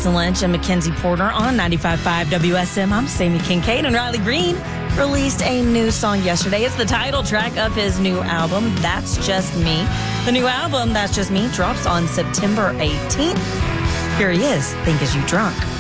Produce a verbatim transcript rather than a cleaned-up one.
Jason Lynch and Mackenzie Porter on ninety-five point five W S M. I'm Sammy Kincaid, and Riley Green released a new song yesterday. It's the title track of his new album, That's Just Me. The new album, That's Just Me, drops on September eighteenth. Here he is, Think As You Drunk.